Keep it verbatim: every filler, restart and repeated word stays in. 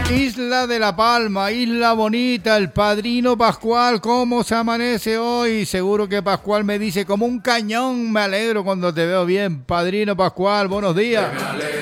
Isla de la Palma, isla bonita, el padrino Pascual, ¿cómo se amanece hoy? Seguro que Pascual me dice como un cañón, me alegro cuando te veo bien. Padrino Pascual, buenos días.